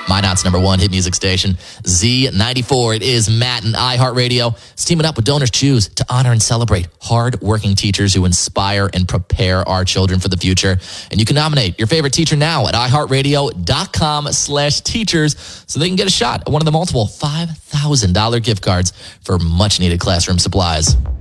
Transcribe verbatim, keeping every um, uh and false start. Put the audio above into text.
Minot's number one hit music station, Z ninety-four. It is Matt and iHeartRadio. It's teaming up with Donors Choose to honor and celebrate hard-working teachers who inspire and prepare our children for the future. And you can nominate your favorite teacher now at iHeartRadio.com slash teachers so they can get a shot at one of the multiple five thousand dollars gift cards for much-needed classroom supplies.